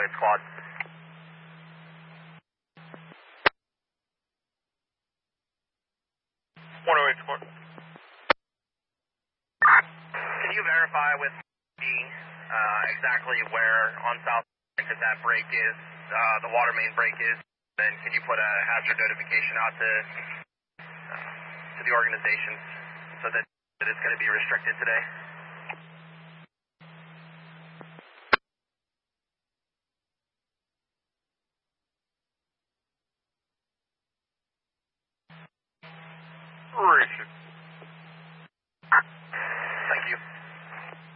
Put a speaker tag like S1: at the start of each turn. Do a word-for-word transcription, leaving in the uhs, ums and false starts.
S1: eight squad. one oh eight squad. Can you verify with me uh, exactly where on South that that break is, uh, the water main break is? Then can you put a hazard notification out to uh, to the organization so that, that it's going to be restricted today?